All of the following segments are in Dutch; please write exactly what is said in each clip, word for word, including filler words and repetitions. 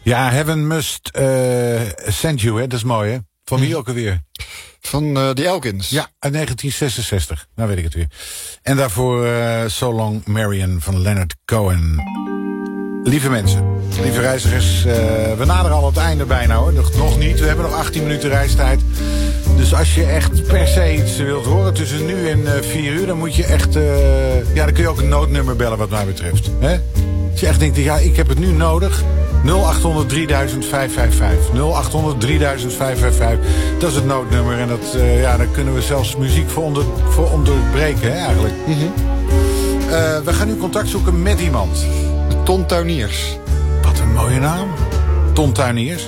Ja, Heaven Must uh, Send You, hè? Dat is mooi, hè? Van wie ook alweer? Van uh, de Elkins. Ja, uit negentien zesenzestig. Nou weet ik het weer. En daarvoor uh, So Long Marion van Leonard Cohen. Lieve mensen, lieve reizigers, uh, we naderen al het einde bijna, hoor. Nog, nog niet, we hebben nog achttien minuten reistijd. Dus als je echt per se iets wilt horen tussen nu en uh, vier uur... dan moet je echt... Uh, ja, dan kun je ook een noodnummer bellen wat mij betreft. Hè? Als je echt denkt, ja, ik heb het nu nodig... nul acht honderd drieduizend vijfhonderdvijfenvijftig. nul acht honderd drieduizend vijfhonderdvijfenvijftig. Dat is het noodnummer. En dat, uh, ja, daar kunnen we zelfs muziek voor, onder, voor onderbreken, hè, eigenlijk. Mm-hmm. Uh, we gaan nu contact zoeken met iemand. Ton Tuiniers. Wat een mooie naam. Ton Tuiniers.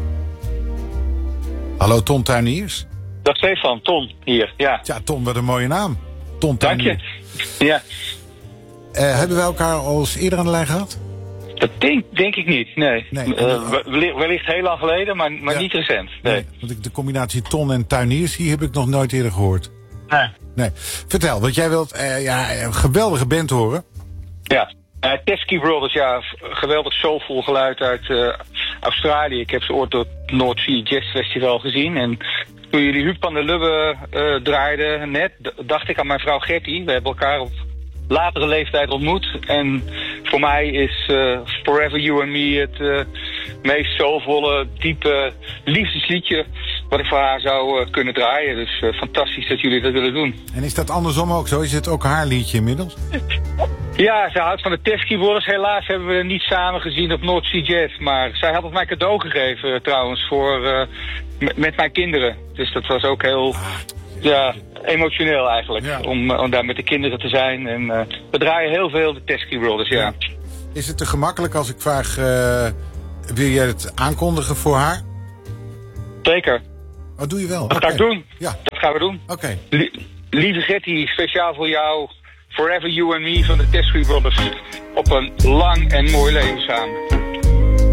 Hallo, Ton Tuiniers. Dag Stefan, Ton hier, ja. Ja, Ton, wat een mooie naam. Ton Dank Tuiniers. je. Ja. Uh, hebben we elkaar al eens eerder aan de lijn gehad? Dat denk, denk ik niet, nee. nee uh, wellicht, wellicht heel lang geleden, maar, maar ja. niet recent. Nee. nee. Want ik, de combinatie Ton en Tuiniers, die heb ik nog nooit eerder gehoord. Nee. Nee. Vertel, want jij wilt uh, ja, een geweldige band horen. Ja. Uh, Teskey Brothers, ja, geweldig soulvol geluid uit uh, Australië. Ik heb ze ooit op het North Sea Jazz Festival gezien. En toen jullie Huub van der Lubbe uh, draaiden net, d- dacht ik aan mijn vrouw Gertie. We hebben elkaar op latere leeftijd ontmoet. En voor mij is uh, Forever You and Me het uh, meest soulvolle, diepe liefdesliedje wat ik voor haar zou uh, kunnen draaien. Dus uh, fantastisch dat jullie dat willen doen. En is dat andersom ook zo? Is het ook haar liedje inmiddels? Ja, ze houdt van de Teskey Brothers. Helaas hebben we niet samen gezien op North Sea Jazz. Maar zij had het mij cadeau gegeven uh, trouwens voor, uh, m- met mijn kinderen. Dus dat was ook heel ah, ja, emotioneel eigenlijk. Ja. Om, uh, om daar met de kinderen te zijn. En uh, we draaien heel veel de Teskey Brothers, ja. Is het te gemakkelijk als ik vraag... Uh, wil jij het aankondigen voor haar? Zeker. Wat doe je wel? Dat okay. ga ik doen. Ja. Dat gaan we doen. Oké. Okay. Lie- lieve Gertie, speciaal voor jou... Forever You and Me van de Teskey Brothers. Op een lang en mooi leven samen.